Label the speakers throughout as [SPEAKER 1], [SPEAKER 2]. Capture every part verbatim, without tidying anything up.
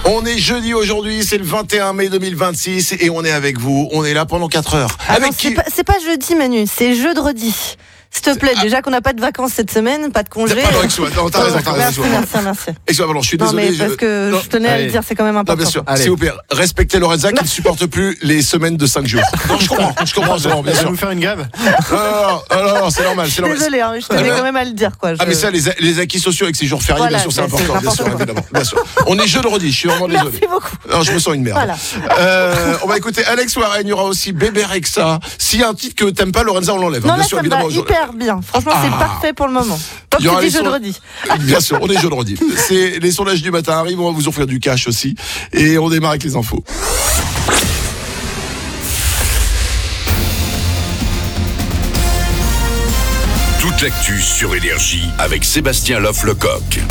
[SPEAKER 1] On est jeudi aujourd'hui, c'est le vingt et un mai deux mille vingt-six et on est avec vous. On est là pendant quatre heures.
[SPEAKER 2] Ah
[SPEAKER 1] avec
[SPEAKER 2] non,
[SPEAKER 1] qui
[SPEAKER 2] c'est, pas, c'est pas jeudi, Manu, c'est jeudi. S'il te plaît,
[SPEAKER 1] ah.
[SPEAKER 2] déjà qu'on n'a pas de vacances cette semaine, pas de congé.
[SPEAKER 1] Pardon, excuse-moi, non, t'as raison, t'as raison.
[SPEAKER 2] Merci, merci, merci.
[SPEAKER 1] Excuse-moi, pardon, je suis
[SPEAKER 2] Non,
[SPEAKER 1] désolé.
[SPEAKER 2] mais parce
[SPEAKER 1] je...
[SPEAKER 2] que
[SPEAKER 1] non.
[SPEAKER 2] je tenais
[SPEAKER 3] Allez.
[SPEAKER 2] à le dire, c'est quand même important.
[SPEAKER 1] Non, bien sûr,
[SPEAKER 3] Allez.
[SPEAKER 1] s'il vous plaît, respectez Lorenza qui ne supporte plus les semaines de cinq jours. Non, je comprends, je comprends, je comprends, bien
[SPEAKER 3] Tu vas
[SPEAKER 1] sûr.
[SPEAKER 3] nous faire une grève?
[SPEAKER 1] Non, non, non, non, non, c'est normal, c'est normal.
[SPEAKER 2] Désolé, hein, je tenais
[SPEAKER 1] Ah, mais-
[SPEAKER 2] quand même à le dire, quoi. Je...
[SPEAKER 1] Ah mais ça, les, les acquis sociaux avec ces jours fériés,
[SPEAKER 2] Voilà,
[SPEAKER 1] bien sûr, c'est
[SPEAKER 2] mais c'est
[SPEAKER 1] important, bien
[SPEAKER 2] n'importe
[SPEAKER 1] sûr,
[SPEAKER 2] quoi.
[SPEAKER 1] évidemment, bien sûr. On est jeudi, je suis vraiment désolé.
[SPEAKER 2] Merci beaucoup.
[SPEAKER 1] Non, je me sens une merde.
[SPEAKER 2] Voilà.
[SPEAKER 1] Euh, on va écouter Alex Warren, il y aura aussi Bébé Rexha. S'il y a un titre que t'aimes pas, Lorenza, on l'enlève.
[SPEAKER 2] Non,
[SPEAKER 1] bien
[SPEAKER 2] là,
[SPEAKER 1] sûr,
[SPEAKER 2] ça me va
[SPEAKER 1] évidemment.
[SPEAKER 2] hyper bien. Franchement,
[SPEAKER 1] Ah.
[SPEAKER 2] c'est parfait pour le moment. Tant
[SPEAKER 1] Il y aura
[SPEAKER 2] que tu dis
[SPEAKER 1] les sons-
[SPEAKER 2] jeudi.
[SPEAKER 1] Bien sûr, on est jeudi. C'est les sondages du matin arrivent, on va vous offrir du cash aussi. Et on démarre avec les infos.
[SPEAKER 4] Toute l'actu sur Énergie avec Sébastien Loff-Lecoq.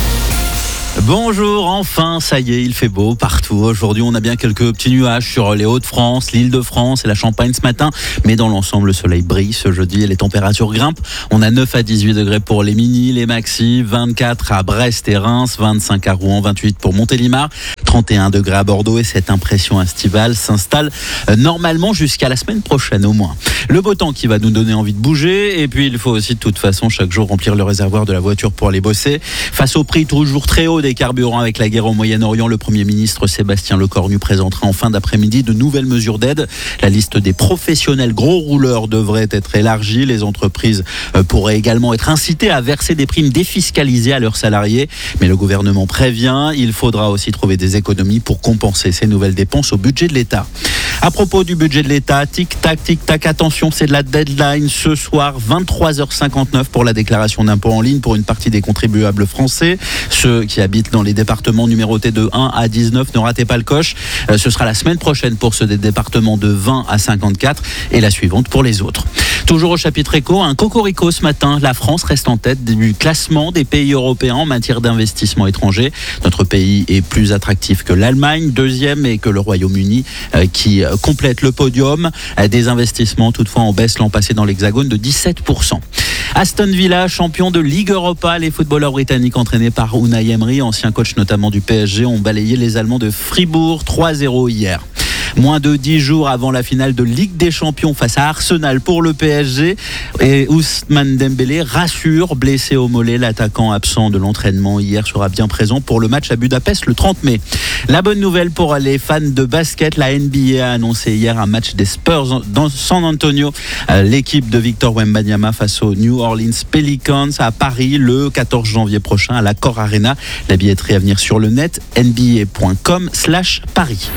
[SPEAKER 5] Bonjour, enfin, ça y est, il fait beau partout. Aujourd'hui, on a bien quelques petits nuages sur les Hauts-de-France, l'Île-de-France et la Champagne ce matin. Mais dans l'ensemble, le soleil brille ce jeudi et les températures grimpent. On a neuf à dix-huit degrés pour les mini, les maxi, vingt-quatre à Brest et Reims, vingt-cinq à Rouen, vingt-huit pour Montélimar, trente et un degrés à Bordeaux et cette impression estivale s'installe normalement jusqu'à la semaine prochaine au moins. Le beau temps qui va nous donner envie de bouger et puis il faut aussi de toute façon chaque jour remplir le réservoir de la voiture pour aller bosser. Face au prix toujours très haut des carburants avec la guerre au Moyen-Orient, le Premier ministre Sébastien Lecornu présentera en fin d'après-midi de nouvelles mesures d'aide. La liste des professionnels gros rouleurs devrait être élargie. Les entreprises pourraient également être incitées à verser des primes défiscalisées à leurs salariés. Mais le gouvernement prévient, il faudra aussi trouver des économies pour compenser ces nouvelles dépenses au budget de l'État. À propos du budget de l'État, tic-tac, tic-tac, attention, c'est de la deadline ce soir, vingt-trois heures cinquante-neuf pour la déclaration d'impôt en ligne pour une partie des contribuables français. Ceux qui habitent dans les départements numérotés de un à dix-neuf, ne ratez pas le coche. Euh, ce sera la semaine prochaine pour ceux des départements de vingt à cinquante-quatre et la suivante pour les autres. Toujours au chapitre éco, un cocorico ce matin. La France reste en tête du classement des pays européens en matière d'investissement étranger. Notre pays est plus attractif que l'Allemagne, deuxième, et que le Royaume-Uni euh, qui euh, complète le podium. Euh, des investissements toutefois en baisse l'an passé dans l'Hexagone de dix-sept pour cent. Aston Villa, champion de Ligue Europa, les footballeurs britanniques entraînés par Unai Emery, ancien coach notamment du P S G, ont balayé les Allemands de Fribourg trois zéro hier. Moins de dix jours avant la finale de Ligue des Champions face à Arsenal pour le P S G. Et Ousmane Dembélé rassure, blessé au mollet. L'attaquant absent de l'entraînement hier sera bien présent pour le match à Budapest le trente mai. La bonne nouvelle pour les fans de basket, la N B A a annoncé hier un match des Spurs dans San Antonio. L'équipe de Victor Wembanyama face aux New Orleans Pelicans à Paris le quatorze janvier prochain à l'Accor Arena. La billetterie à venir sur le net, n b a point com slash paris.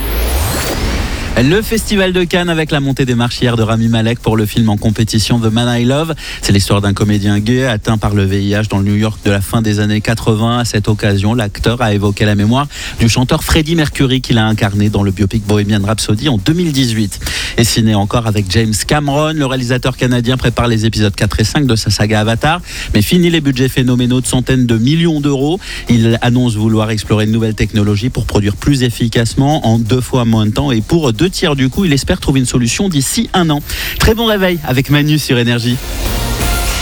[SPEAKER 5] Le Festival de Cannes avec la montée des marches hier de Rami Malek pour le film en compétition The Man I Love. C'est l'histoire d'un comédien gay atteint par le V I H dans le New York de la fin des années quatre-vingts. À cette occasion, l'acteur a évoqué la mémoire du chanteur Freddie Mercury qu'il a incarné dans le biopic Bohemian Rhapsody en deux mille dix-huit. Et ciné encore avec James Cameron, le réalisateur canadien prépare les épisodes quatre et cinq de sa saga Avatar. Mais fini les budgets phénoménaux de centaines de millions d'euros. Il annonce vouloir explorer de nouvelles technologies pour produire plus efficacement en deux fois moins de temps et pour deux tiers du coup, il espère trouver une solution d'ici un an. Très bon réveil avec Manu sur Énergie.